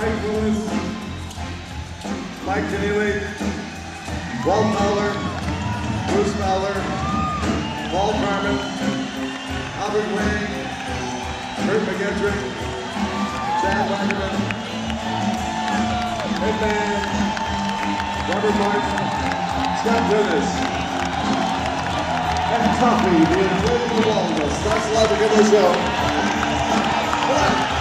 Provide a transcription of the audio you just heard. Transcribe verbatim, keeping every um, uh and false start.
Mike Lewis, Mike Daly, Walt Fowler, Bruce Fowler, Paul Carmen, Albert Wayne, Kurt McGettrick, Chad Wagnerman, Hitman, Robert Martin, Scott Dennis, and Tuffy, the inflatable walrus. That's a lot to get the show. Come on.